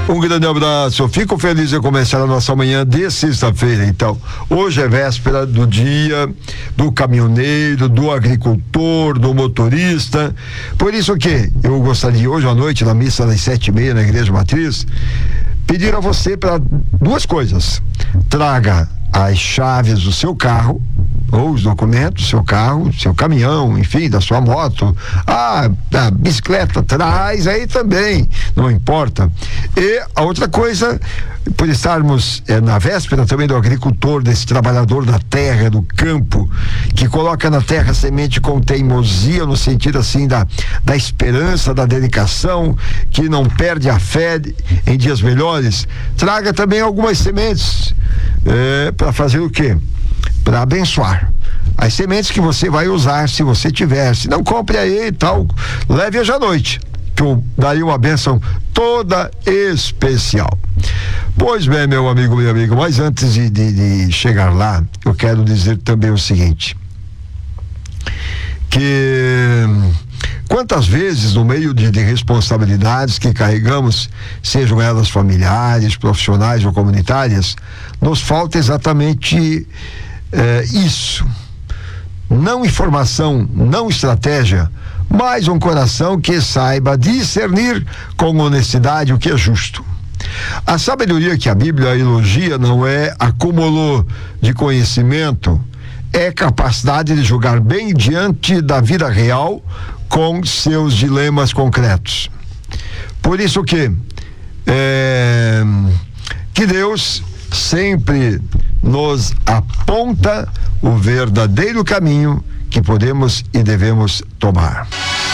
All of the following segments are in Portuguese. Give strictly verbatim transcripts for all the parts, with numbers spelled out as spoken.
Um grande abraço, fico feliz de começar a nossa manhã de sexta-feira. Então, hoje é véspera do dia do caminhoneiro, do agricultor, do motorista. Por isso que eu gostaria hoje à noite, na missa das sete e meia na Igreja Matriz, pedir a você para duas coisas: traga as chaves do seu carro, ou os documentos do seu carro, do seu caminhão, enfim, da sua moto, ah, a bicicleta traz aí também, não importa. E a outra coisa, por estarmos é, na véspera também do agricultor, desse trabalhador da terra, do campo, que coloca na terra semente com teimosia, no sentido assim da, da esperança, da dedicação, que não perde a fé em dias melhores, traga também algumas sementes é, para fazer o quê? Para abençoar as sementes que você vai usar, se você tiver. Se não, compre aí e tal, leve hoje à noite, que eu daria uma bênção toda especial. Pois bem, meu amigo, meu amigo, mas antes de, de, de chegar lá, eu quero dizer também o seguinte, que quantas vezes no meio de, de responsabilidades que carregamos, sejam elas familiares, profissionais ou comunitárias, nos falta exatamente eh, isso. Não informação, não estratégia, mas um coração que saiba discernir com honestidade o que é justo. A sabedoria que a Bíblia elogia não é acúmulo de conhecimento, é capacidade de julgar bem diante da vida real com seus dilemas concretos. Por isso que é, que Deus sempre nos aponta o verdadeiro caminho que podemos e devemos tomar.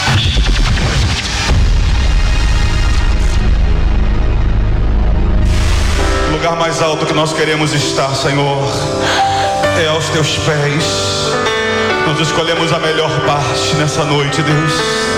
O lugar mais alto que nós queremos estar, Senhor, é aos teus pés. Nós escolhemos a melhor parte nessa noite, Deus.